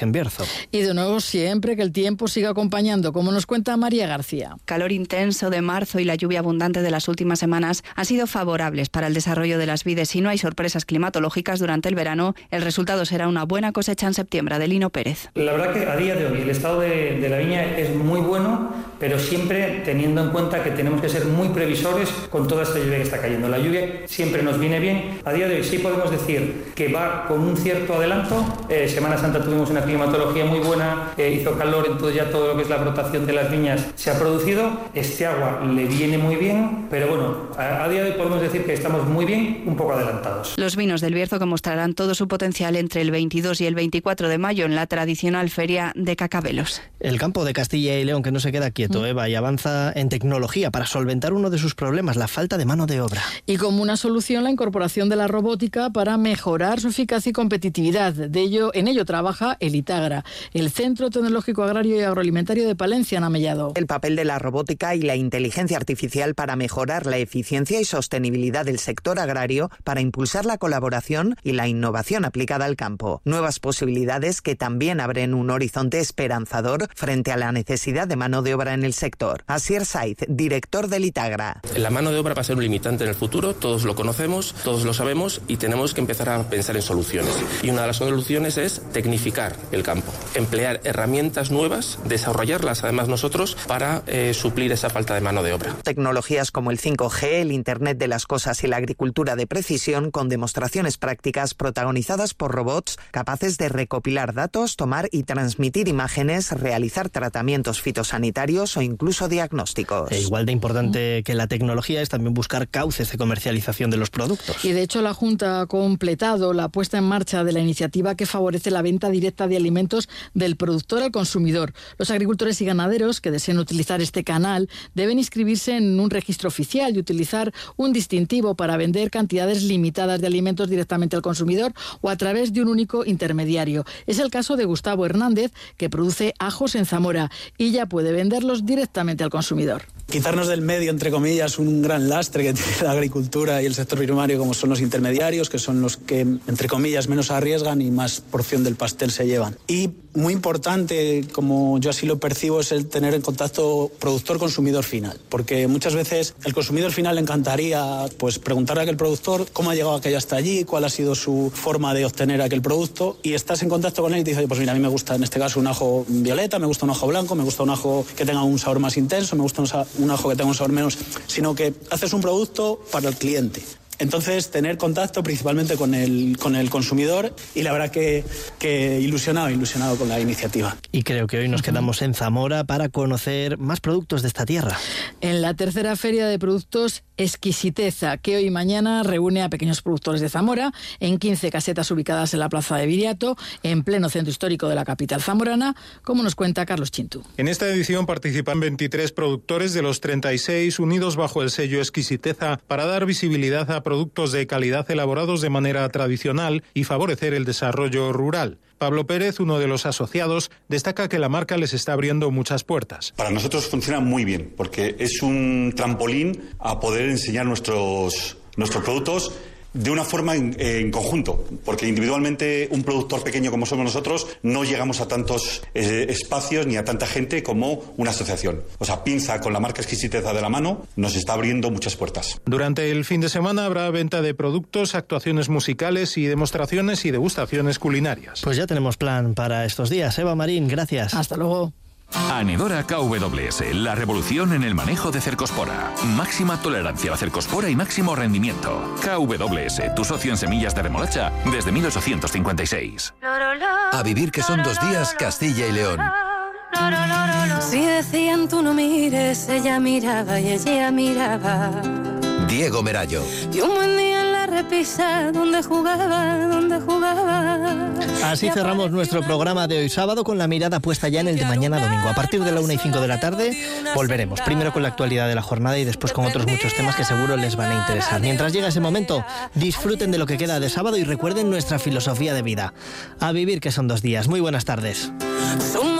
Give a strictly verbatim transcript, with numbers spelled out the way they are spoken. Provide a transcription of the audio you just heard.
en Bierzo. Y de nuevo siempre que el tiempo siga acompañando, como nos cuenta María García. Calor intenso de marzo y la lluvia abundante de las últimas semanas han sido favorables para el desarrollo de las vides. Si no hay sorpresas climatológicas durante el verano, el resultado será una buena cosecha en septiembre. Adelino Pérez. La verdad que a día de hoy el estado de, de la viña es muy bueno, pero siempre teniendo en cuenta que tenemos que ser muy previsores con toda esta lluvia que está cayendo. La lluvia siempre nos viene bien. A día de hoy sí podemos decir que va con un cierto adelanto. Eh, Semana Santa tuvimos una climatología muy buena, eh, hizo calor, entonces ya todo lo que es la brotación de las viñas se ha producido. Este agua le viene muy bien, pero bueno, a, a día de hoy podemos decir que estamos muy bien, un poco adelantados. Los vinos del Bierzo que mostrarán todo su potencial entre el veintidós y el veinticuatro de mayo en la tradicional feria de Cacabelos. El campo de Castilla y León que no se queda quieto, Eva, y avanza en tecnología para solventar uno de sus problemas, la falta de mano de obra. Y como una solución, la incorporación de la robótica para mejorar su eficacia y competitividad. De ello, en ello trabaja el ITAGRA, el Centro Tecnológico Agrario y Agroalimentario de Palencia, en Amellado. El papel de la robótica y la inteligencia artificial para mejorar la eficiencia y sostenibilidad del sector agrario, para impulsar la colaboración y la innovación aplicada al campo. Nuevas posibilidades que también abren un horizonte esperanzador frente a la necesidad de mano de obra en el sector. Asier Saiz, director del ITAGRA. La mano de obra va a ser un limitante en el futuro, todos lo conocemos, todos lo sabemos y tenemos que empezar a pensar en soluciones. Y una de las soluciones es tecnificar el campo, emplear herramientas nuevas, desarrollarlas además nosotros para eh, suplir esa falta de mano de obra. Tecnologías como el cinco G, el Internet de las Cosas y la agricultura de precisión, con demostraciones prácticas protagonizadas por robots capaces de recopilar datos, tomar y transmitir imágenes, realizar tratamientos fitosanitarios o incluso diagnósticos. E igual de importante que la tecnología es también buscar cauces de comercialización de los productos. Y de hecho la Junta ha completado la puesta en marcha de la iniciativa que favorece la venta directa de alimentos del productor al consumidor. Los agricultores y ganaderos que deseen utilizar este canal deben inscribirse en un registro oficial y utilizar un distintivo para vender cantidades limitadas de alimentos directamente al consumidor o a través de un único intermediario. Es el caso de Gustavo Hernández, que produce ajos en Zamora y ya puede venderlos directamente al consumidor. Quitarnos del medio, entre comillas, un gran lastre que tiene la agricultura y el sector primario, como son los intermediarios, que son los que, entre comillas, menos arriesgan y más porción del pastel se llevan. Y muy importante, como yo así lo percibo, es el tener en contacto productor-consumidor final, porque muchas veces el consumidor final le encantaría pues preguntarle a aquel productor cómo ha llegado aquello hasta allí, cuál ha sido su forma de obtener aquel producto, y estás en contacto con él y te dice, pues mira, a mí me gusta en este caso un ajo violeta, me gusta un ajo blanco, me gusta un ajo que tenga un sabor más intenso, me gusta un, un ajo que tenga un sabor menos, sino que haces un producto para el cliente. Entonces, tener contacto principalmente con el, con el consumidor, y la verdad que, que ilusionado, ilusionado con la iniciativa. Y creo que hoy nos quedamos en Zamora para conocer más productos de esta tierra. En la tercera feria de productos Exquisiteza, que hoy y mañana reúne a pequeños productores de Zamora en quince casetas ubicadas en la plaza de Viriato, en pleno centro histórico de la capital zamorana, como nos cuenta Carlos Chintu. En esta edición participan veintitrés productores de los treinta y seis unidos bajo el sello Exquisiteza para dar visibilidad a productos de calidad elaborados de manera tradicional y favorecer el desarrollo rural. Pablo Pérez, uno de los asociados, destaca que la marca les está abriendo muchas puertas. Para nosotros funciona muy bien, porque es un trampolín a poder enseñar nuestros, nuestros productos de una forma en, en conjunto, porque individualmente un productor pequeño como somos nosotros no llegamos a tantos eh, espacios ni a tanta gente como una asociación. O sea, Pinza, con la marca Exquisiteza de la mano, nos está abriendo muchas puertas. Durante el fin de semana habrá venta de productos, actuaciones musicales y demostraciones y degustaciones culinarias. Pues ya tenemos plan para estos días. Eva Marín, gracias. Hasta luego. Anedora K W S, la revolución en el manejo de cercospora. Máxima tolerancia a la cercospora y máximo rendimiento. K W S, tu socio en semillas de remolacha desde mil ochocientos cincuenta y seis. A vivir que son dos días, Castilla y León. Si decían tú no mires, ella miraba y ella miraba. Diego Merallo. Y un buen día en la repisa, donde jugaba, donde jugaba. Así cerramos nuestro programa de hoy sábado, con la mirada puesta ya en el de mañana domingo. A partir de la una y cinco de la tarde volveremos, primero con la actualidad de la jornada y después con otros muchos temas que seguro les van a interesar. Mientras llega ese momento, disfruten de lo que queda de sábado y recuerden nuestra filosofía de vida. A vivir que son dos días. Muy buenas tardes.